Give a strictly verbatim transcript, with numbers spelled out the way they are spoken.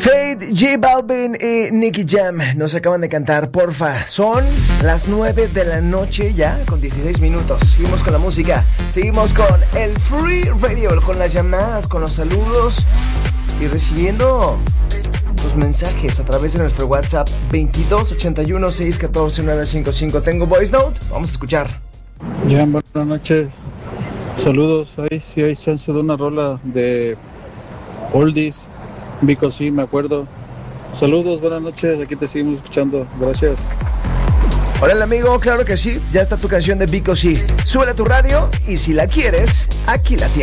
Fade, J Balvin y Nicky Jam nos acaban de cantar, porfa. Son las nueve de la noche ya, con dieciséis minutos. Seguimos con la música, seguimos con el Free Radio, con las llamadas, con los saludos y recibiendo tus mensajes a través de nuestro WhatsApp veintidós ochenta y uno seiscientos catorce nueve cincuenta y cinco. Tengo voice note, vamos a escuchar. Ya, buenas noches. Saludos. Ahí sí hay chance de una rola de oldies. Vico, sí, me acuerdo. Saludos, buenas noches. Aquí te seguimos escuchando. Gracias. Hola, amigo. Claro que sí. Ya está tu canción de Vico, sí. Súbele a tu radio y si la quieres, aquí la tienes.